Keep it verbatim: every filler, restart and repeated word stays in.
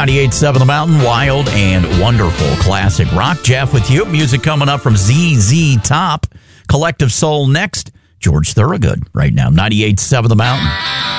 ninety-eight point seven The Mountain, wild and wonderful classic rock. Jeff with you. Music coming up from Z Z Top. Collective Soul next. George Thorogood right now. ninety-eight point seven The Mountain.